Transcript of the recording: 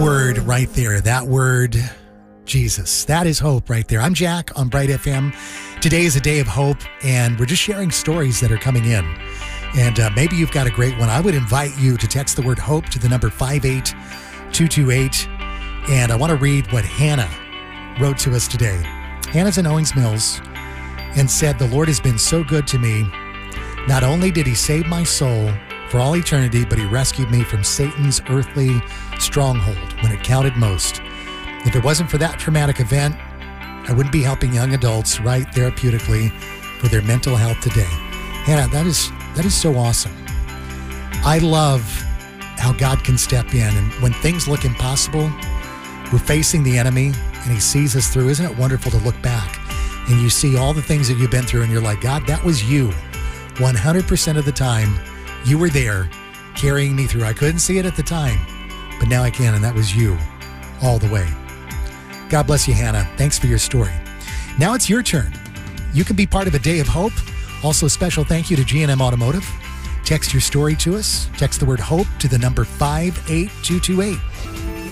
word right there, that word, Jesus, that is hope right there. I'm Jack on Bright FM. Today is a day of hope, and we're just sharing stories that are coming in. And maybe you've got a great one. I would invite you to text the word hope to the number 58228. And I want to read what Hannah wrote to us today. Hannah's in Owings Mills and said, "The Lord has been so good to me. Not only did he save my soul for all eternity, but he rescued me from Satan's earthly stronghold when it counted most. If it wasn't for that traumatic event, I wouldn't be helping young adults right therapeutically for their mental health today." Hannah, that is so awesome. I love how God can step in, and when things look impossible, we're facing the enemy and he sees us through. Isn't it wonderful to look back and you see all the things that you've been through and you're like, God, that was you. 100% of the time, you were there carrying me through. I couldn't see it at the time, but now I can, and that was you all the way. God bless you, Hannah. Thanks for your story. Now it's your turn. You can be part of a day of hope. Also, a special thank you to G&M Automotive. Text your story to us. Text the word hope to the number 58228.